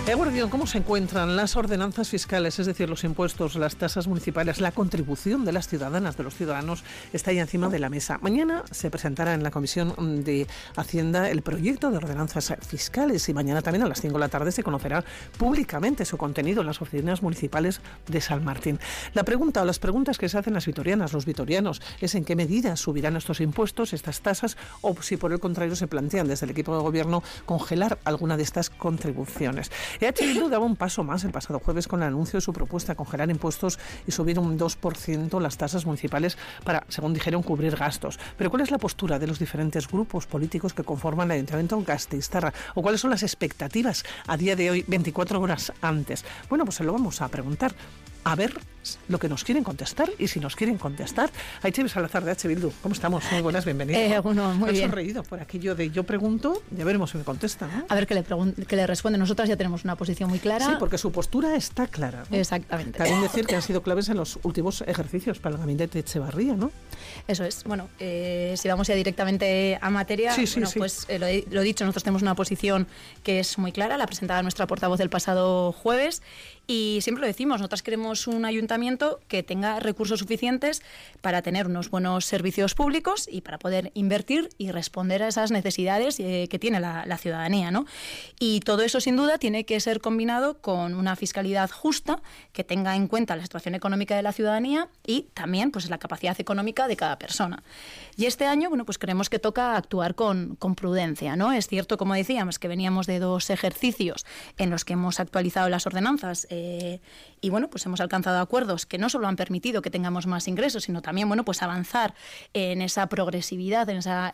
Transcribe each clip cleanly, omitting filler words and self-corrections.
Eguardión, ¿cómo se encuentran las ordenanzas fiscales, es decir, los impuestos, las tasas municipales, la contribución de las ciudadanas, de los ciudadanos, está ahí encima de la mesa? Mañana se presentará en la Comisión de Hacienda el proyecto de ordenanzas fiscales y mañana también a las 5 de la tarde se conocerá públicamente su contenido en las oficinas municipales de San Martín. La pregunta o las preguntas que se hacen las vitorianas, los vitorianos, es en qué medida subirán estos impuestos, estas tasas, o si por el contrario se plantean desde el equipo de gobierno congelar alguna de estas contribuciones. EH Bildu daba un paso más el pasado jueves con el anuncio de su propuesta, congelar impuestos y subir un 2% las tasas municipales para, según dijeron, cubrir gastos. Pero ¿cuál es la postura de los diferentes grupos políticos que conforman el Ayuntamiento de Gasteiztarra? ¿O cuáles son las expectativas a día de hoy, 24 horas antes? Bueno, pues se lo vamos a preguntar. A ver lo que nos quieren contestar, y si nos quieren contestar. Aichibe Salazar de EH Bildu, ¿cómo estamos? Muy buenas, bienvenido. Bueno, muy bien. He sonreído por aquello de yo pregunto, ya veremos si me contesta, ¿no? A ver qué le responde. Nosotras ya tenemos una posición muy clara. Sí, porque su postura está clara, ¿no? Exactamente. Cabe decir que han sido claves en los últimos ejercicios para el gabinete Echevarría, ¿no? Eso es. Bueno, si vamos ya directamente a materia, pues lo he dicho, nosotros tenemos una posición que es muy clara, la presentaba nuestra portavoz el pasado jueves, y siempre lo decimos, nosotros queremos un ayuntamiento que tenga recursos suficientes para tener unos buenos servicios públicos y para poder invertir y responder a esas necesidades que tiene la ciudadanía, ¿no? Y todo eso, sin duda, tiene que ser combinado con una fiscalidad justa que tenga en cuenta la situación económica de la ciudadanía y también pues la capacidad económica de cada persona. Y este año, bueno, pues creemos que toca actuar con prudencia, ¿no? Es cierto, como decíamos, que veníamos de 2 ejercicios en los que hemos actualizado las ordenanzas y, bueno, pues hemos alcanzado acuerdos que no solo han permitido que tengamos más ingresos, sino también, bueno, pues avanzar en esa progresividad,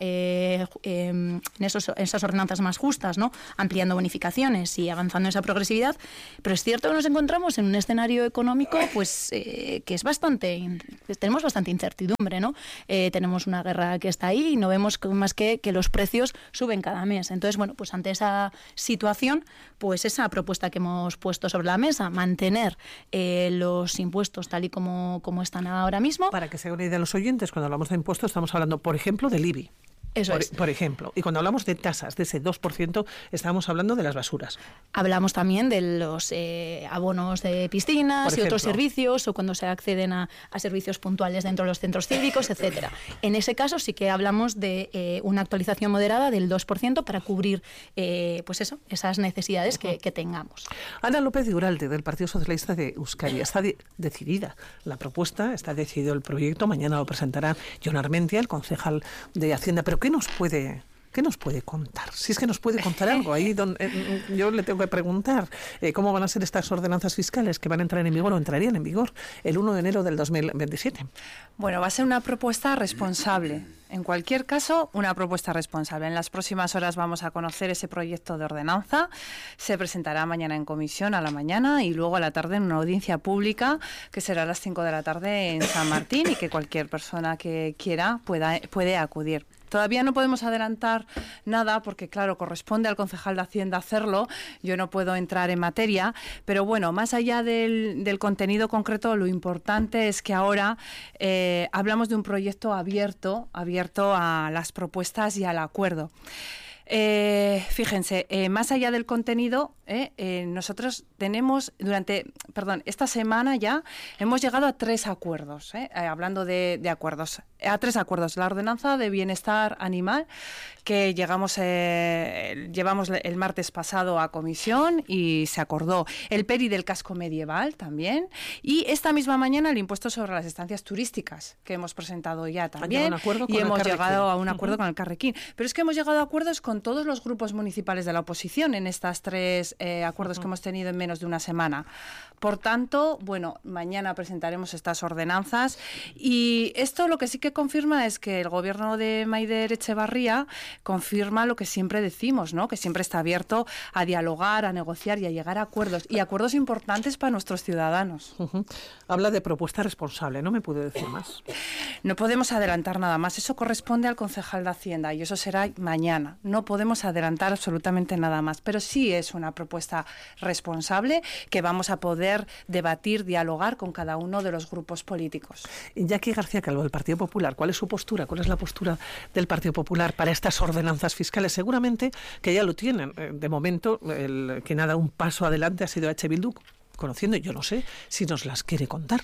en esas ordenanzas más justas, ¿no? Ampliando bonificaciones y avanzando en esa progresividad. Pero es cierto que nos encontramos en un escenario económico, pues, que es tenemos bastante incertidumbre, ¿no? Tenemos una guerra que está ahí y no vemos más que los precios suben cada mes. Entonces, bueno, pues ante esa situación, pues esa propuesta que hemos puesto sobre la mesa, mantener los impuestos tal y como están ahora mismo. Para que se haga una idea de los oyentes, cuando hablamos de impuestos estamos hablando, por ejemplo, del IBI. Por ejemplo. Y cuando hablamos de tasas, de ese 2%, estábamos hablando de las basuras. Hablamos también de los abonos de piscinas y otros servicios, o cuando se acceden a servicios puntuales dentro de los centros cívicos, etcétera. En ese caso sí que hablamos de una actualización moderada del 2% para cubrir pues eso, esas necesidades que tengamos. Ana López de Uralde, del Partido Socialista de Euskadi. Está decidida la propuesta, está decidido el proyecto. Mañana lo presentará Jon Armentia, el concejal de Hacienda. Pero ¿qué nos puede contar? Si es que nos puede contar algo. Ahí yo le tengo que preguntar cómo van a ser estas ordenanzas fiscales que van a entrar en vigor o entrarían en vigor el 1 de enero del 2027. Bueno, va a ser una propuesta responsable. En cualquier caso, una propuesta responsable. En las próximas horas vamos a conocer ese proyecto de ordenanza. Se presentará mañana en comisión a la mañana y luego a la tarde en una audiencia pública que será a las 5 de la tarde en San Martín y que cualquier persona que quiera puede acudir. Todavía no podemos adelantar nada porque, claro, corresponde al concejal de Hacienda hacerlo. Yo no puedo entrar en materia, pero bueno, más allá del contenido concreto, lo importante es que ahora hablamos de un proyecto abierto a las propuestas y al acuerdo. Fíjense, más allá del contenido, nosotros tenemos esta semana ya hemos llegado a 3 acuerdos, hablando de acuerdos, a 3 acuerdos. La ordenanza de bienestar animal que llevamos el martes pasado a comisión y se acordó. El PERI del casco medieval también, y esta misma mañana el impuesto sobre las estancias turísticas que hemos presentado ya también, y hemos llegado a un acuerdo con el Carrequín. Pero es que hemos llegado a acuerdos con todos los grupos municipales de la oposición en estas 3 acuerdos que hemos tenido en menos de una semana. Por tanto, bueno, mañana presentaremos estas ordenanzas y esto lo que sí que confirma es que el gobierno de Maider Etxebarria confirma lo que siempre decimos, ¿no? Que siempre está abierto a dialogar, a negociar y a llegar a acuerdos, y acuerdos importantes para nuestros ciudadanos. Habla de propuesta responsable, ¿no me puede decir más? No podemos adelantar nada más, eso corresponde al concejal de Hacienda y eso será mañana. No podemos adelantar absolutamente nada más, pero sí es una propuesta propuesta responsable que vamos a poder debatir, dialogar con cada uno de los grupos políticos. Jackie García Calvo, del Partido Popular, ¿cuál es su postura? ¿Cuál es la postura del Partido Popular para estas ordenanzas fiscales? Seguramente que ya lo tienen. De momento, quien ha dado un paso adelante ha sido H. Bildu, conociendo, yo no sé si nos lo quiere contar.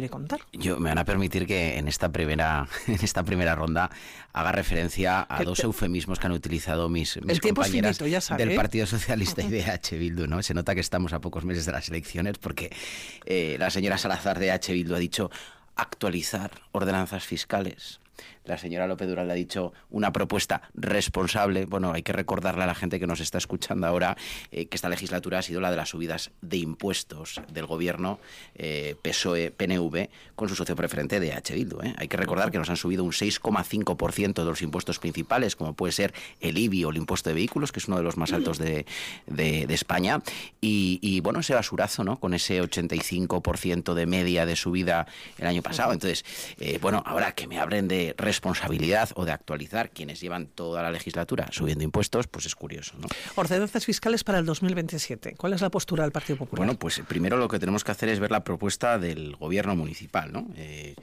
Me van a permitir que en esta primera ronda haga referencia a dos eufemismos que han utilizado mis compañeras del Partido Socialista y de H. Bildu, ¿no? Se nota que estamos a pocos meses de las elecciones porque la señora Salazar de H. Bildu ha dicho actualizar ordenanzas fiscales. La señora López Durán le ha dicho una propuesta responsable. Bueno, hay que recordarle a la gente que nos está escuchando ahora que esta legislatura ha sido la de las subidas de impuestos del gobierno PSOE-PNV con su socio preferente de H. Bildu. Hay que recordar que nos han subido un 6,5% de los impuestos principales, como puede ser el IBI o el impuesto de vehículos, que es uno de los más altos de España. Y bueno, ese basurazo, ¿no? Con ese 85% de media de subida el año pasado. Entonces, ahora que me hablen de responsabilidad o de actualizar quienes llevan toda la legislatura subiendo impuestos, pues es curioso, ¿no? Ordenanzas fiscales para el 2027. ¿Cuál es la postura del Partido Popular? Bueno, pues primero lo que tenemos que hacer es ver la propuesta del gobierno municipal, ¿no?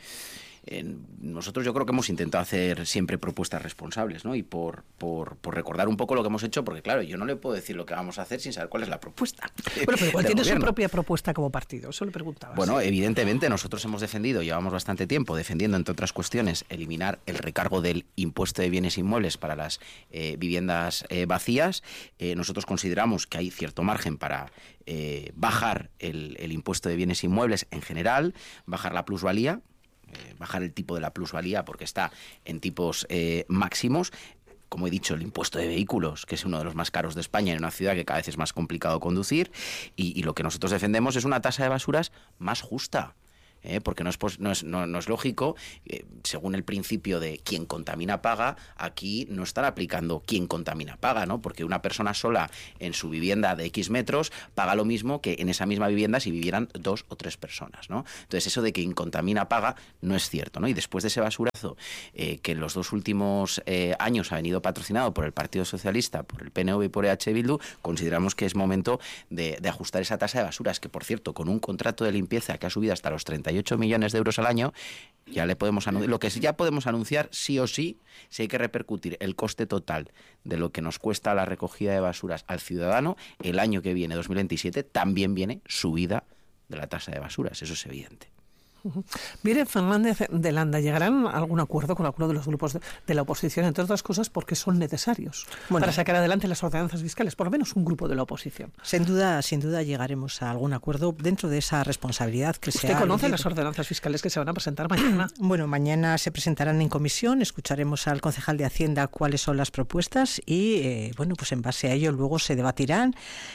Nosotros yo creo que hemos intentado hacer siempre propuestas responsables, ¿no? Y por recordar un poco lo que hemos hecho, porque claro, yo no le puedo decir lo que vamos a hacer sin saber cuál es la propuesta. Bueno, pero igual tiene su propia propuesta como partido, eso le preguntaba. Bueno, evidentemente nosotros hemos llevamos bastante tiempo defendiendo, entre otras cuestiones, eliminar el recargo del impuesto de bienes inmuebles para las viviendas vacías. Nosotros consideramos que hay cierto margen para bajar el impuesto de bienes inmuebles en general, bajar la plusvalía, bajar el tipo de la plusvalía porque está en tipos máximos. Como he dicho, el impuesto de vehículos, que es uno de los más caros de España en una ciudad que cada vez es más complicado conducir, y lo que nosotros defendemos es una tasa de basuras más justa. Porque no es lógico, según el principio de quien contamina paga, aquí no están aplicando quien contamina paga, ¿no? Porque una persona sola en su vivienda de X metros paga lo mismo que en esa misma vivienda si vivieran 2 o 3 personas, ¿no? Entonces eso de quien contamina paga no es cierto, ¿no? Y después de ese basurazo que en los 2 últimos años ha venido patrocinado por el Partido Socialista, por el PNV y por H. Bildu, consideramos que es momento de ajustar esa tasa de basuras, que por cierto, con un contrato de limpieza que ha subido hasta los 38 millones de euros al año, ya le podemos anunciar, lo que ya podemos anunciar sí o sí, si hay que repercutir el coste total de lo que nos cuesta la recogida de basuras al ciudadano, el año que viene, 2027, también viene subida de la tasa de basuras, eso es evidente. Mire, Fernández de Landa, ¿llegarán a algún acuerdo con alguno de los grupos de la oposición, entre otras cosas porque son necesarios para sacar adelante las ordenanzas fiscales, por lo menos un grupo de la oposición? Sin duda llegaremos a algún acuerdo dentro de esa responsabilidad que se ha... ¿Usted conoce las ordenanzas fiscales que se van a presentar mañana? Bueno, mañana se presentarán en comisión, escucharemos al concejal de Hacienda cuáles son las propuestas y, pues en base a ello luego se debatirán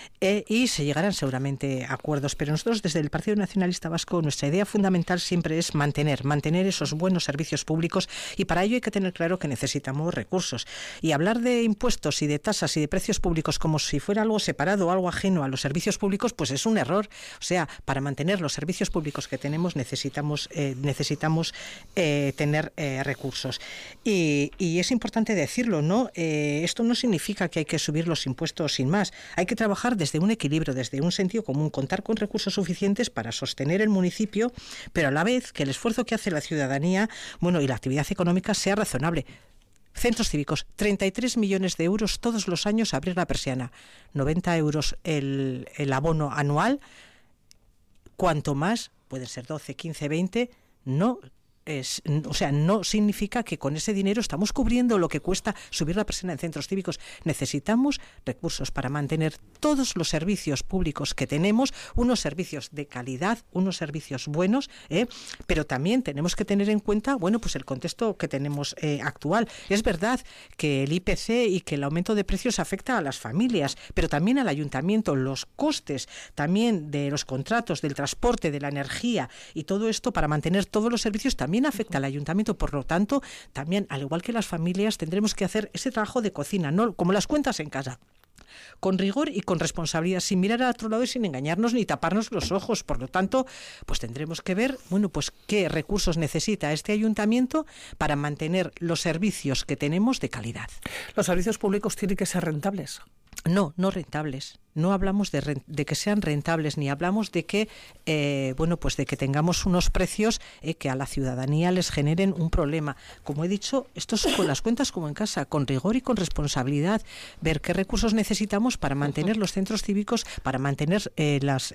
y se llegarán seguramente a acuerdos. Pero nosotros desde el Partido Nacionalista Vasco, nuestra idea fundamental siempre es mantener esos buenos servicios públicos, y para ello hay que tener claro que necesitamos recursos. Y hablar de impuestos y de tasas y de precios públicos como si fuera algo separado o algo ajeno a los servicios públicos, pues es un error. O sea, para mantener los servicios públicos que tenemos necesitamos tener recursos. Y es importante decirlo, ¿no? Esto no significa que hay que subir los impuestos sin más. Hay que trabajar desde un equilibrio, desde un sentido común, contar con recursos suficientes para sostener el municipio, pero a la vez que el esfuerzo que hace la ciudadanía, y la actividad económica sea razonable. Centros cívicos, 33 millones de euros todos los años a abrir la persiana, 90 euros el abono anual, cuanto más, pueden ser 12, 15, 20, no significa que con ese dinero estamos cubriendo lo que cuesta subir la persiana en centros cívicos. Necesitamos recursos para mantener todos los servicios públicos que tenemos, unos servicios de calidad, unos servicios buenos, pero también tenemos que tener en cuenta, el contexto que tenemos actual. Es verdad que el IPC y que el aumento de precios afecta a las familias, pero también al ayuntamiento, los costes también de los contratos, del transporte, de la energía y todo esto para mantener todos los servicios también afecta al ayuntamiento. Por lo tanto, también, al igual que las familias, tendremos que hacer ese trabajo de cocina, ¿no? Como las cuentas en casa, con rigor y con responsabilidad, sin mirar a otro lado y sin engañarnos ni taparnos los ojos. Por lo tanto, pues tendremos que ver, qué recursos necesita este ayuntamiento para mantener los servicios que tenemos de calidad. Los servicios públicos tienen que ser rentables. No rentables. No hablamos de que sean rentables, ni hablamos de que pues de que tengamos unos precios que a la ciudadanía les generen un problema. Como he dicho, esto es con las cuentas como en casa, con rigor y con responsabilidad, ver qué recursos necesitamos para mantener los centros cívicos, para mantener los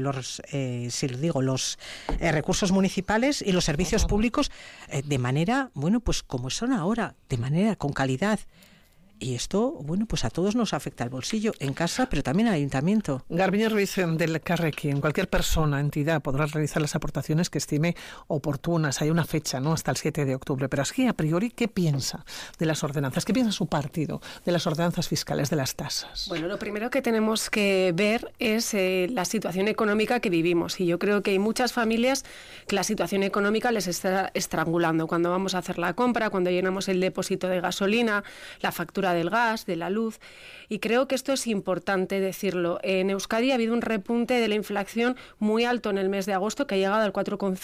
recursos municipales y los servicios públicos de manera, pues como son ahora, de manera con calidad. Y esto, pues a todos nos afecta el bolsillo, en casa, pero también al ayuntamiento. Garbiñe Ruiz del Carrequín, cualquier persona, entidad, podrá realizar las aportaciones que estime oportunas. Hay una fecha, ¿no?, hasta el 7 de octubre. Pero así, a priori, ¿qué piensa de las ordenanzas? ¿Qué piensa su partido de las ordenanzas fiscales, de las tasas? Bueno, lo primero que tenemos que ver es la situación económica que vivimos. Y yo creo que hay muchas familias que la situación económica les está estrangulando. Cuando vamos a hacer la compra, cuando llenamos el depósito de gasolina, la factura del gas, de la luz, y creo que esto es importante decirlo. En Euskadi ha habido un repunte de la inflación muy alto en el mes de agosto, que ha llegado al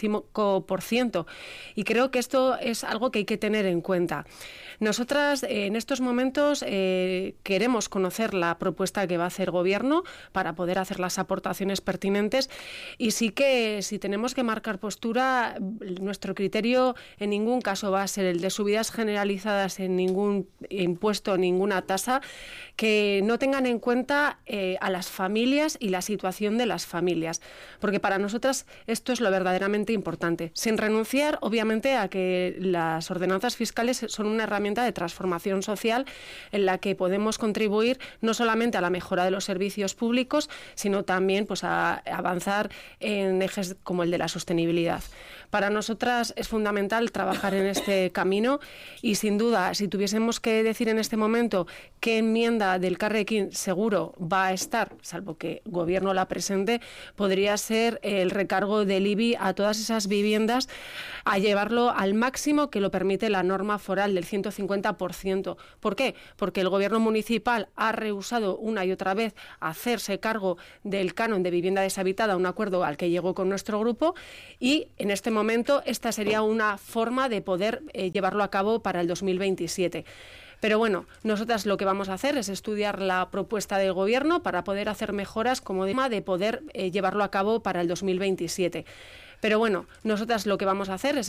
4,5%, y creo que esto es algo que hay que tener en cuenta. Nosotras en estos momentos queremos conocer la propuesta que va a hacer el Gobierno para poder hacer las aportaciones pertinentes, y sí que si tenemos que marcar postura, nuestro criterio en ningún caso va a ser el de subidas generalizadas en ningún impuesto, ninguna tasa, que no tengan en cuenta a las familias y la situación de las familias, porque para nosotras esto es lo verdaderamente importante, sin renunciar obviamente a que las ordenanzas fiscales son una herramienta de transformación social en la que podemos contribuir no solamente a la mejora de los servicios públicos, sino también pues a avanzar en ejes como el de la sostenibilidad. Para nosotras es fundamental trabajar en este camino, y sin duda, si tuviésemos que decir en este momento qué enmienda del Carrequín seguro va a estar, salvo que el Gobierno la presente, podría ser el recargo del IBI a todas esas viviendas, a llevarlo al máximo que lo permite la norma foral del 150%. ¿Por qué? Porque el Gobierno municipal ha rehusado una y otra vez hacerse cargo del canon de vivienda deshabitada, un acuerdo al que llegó con nuestro grupo, y en este momento esta sería una forma de poder llevarlo a cabo para el 2027. Pero bueno, nosotras lo que vamos a hacer es estudiar la propuesta del Gobierno para poder hacer mejoras como de poder llevarlo a cabo para el 2027. Pero bueno, nosotras lo que vamos a hacer es